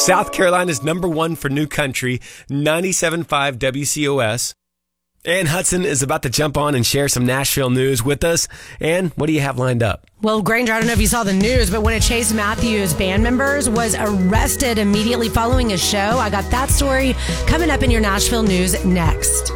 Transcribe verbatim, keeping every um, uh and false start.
South Carolina's number one for new country, ninety-seven point five W C O S. Ann Hudson is about to jump on and share some Nashville news with us. Ann, what do you have lined up? Well, Granger, I don't know if you saw the news, but one of Chase Matthews' band members was arrested immediately following a show. I got that story coming up in your Nashville news next.